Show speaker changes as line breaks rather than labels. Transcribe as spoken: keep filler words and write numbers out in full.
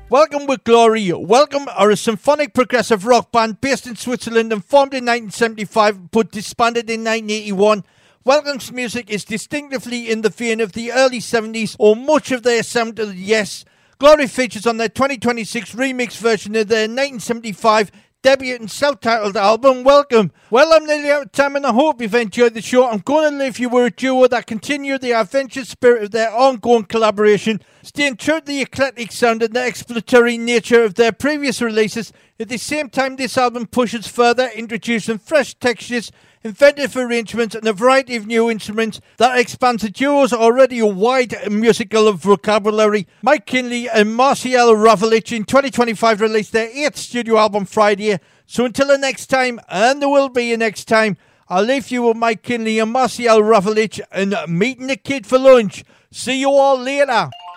Welcome with Glory. Welcome are a symphonic progressive rock band based in Switzerland and formed in nineteen seventy-five but disbanded in nineteen eighty-one. Welcome's music is distinctively in the vein of the early seventies or much of their sound to the Yes. Glory features on their twenty twenty-six remix version of their nineteen seventy-five debut and self-titled album, Welcome. Well, I'm nearly out of time and I hope you've enjoyed the show. I'm going to leave you with a duo that continue the adventurous spirit of their ongoing collaboration, staying true to the eclectic sound and the exploratory nature of their previous releases. At the same time, this album pushes further, introducing fresh textures, inventive arrangements and a variety of new instruments that expands the duo's already wide musical vocabulary. Mike Kinley and Marcial Ravlich in twenty twenty-five released their eighth studio album Friday. So until the next time, and there will be a next time, I'll leave you with Mike Kinley and Marcial Ravlich and Meeting the Kid for lunch. See you all later.